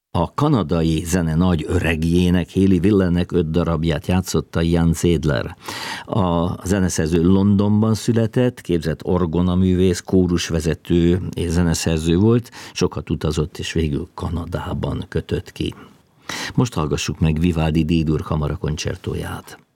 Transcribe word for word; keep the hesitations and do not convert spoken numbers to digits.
A kanadai zene nagy öregjének, Hayley Willennek öt darabját játszotta Jan Zedler. A zeneszerző Londonban született, képzett orgonaművész, kórusvezető és zeneszerző volt, sokat utazott és végül Kanadában kötött ki. Most hallgassuk meg Vivaldi D-dur kamarakoncertóját.